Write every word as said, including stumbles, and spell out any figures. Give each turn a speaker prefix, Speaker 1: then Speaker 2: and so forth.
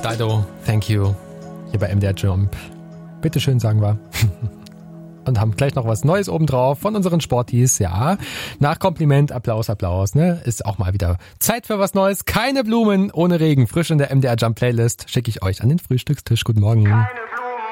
Speaker 1: Dido, thank you. Hier bei M D R Jump. Bitteschön, sagen wir. Und haben gleich noch was Neues obendrauf von unseren Sporties. Ja, nach Kompliment, Applaus, Applaus. Ne? Ist auch mal wieder Zeit für was Neues. Keine Blumen ohne Regen. Frisch in der M D R Jump Playlist schicke ich euch an den Frühstückstisch. Guten Morgen.
Speaker 2: Keine